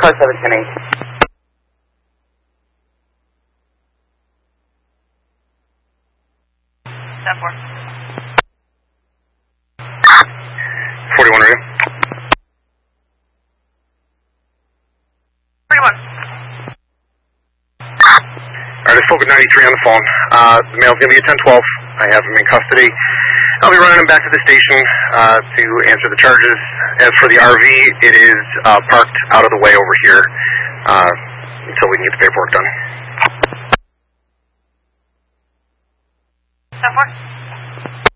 car 710A. 41 ready. 41. Alright, I spoke with 93 on the phone. The male's going to be at 1012. I have him in custody. I'll be running him back to the station to answer the charges. As for the RV, it is parked out of the way over here until we can get the paperwork done. 10-4.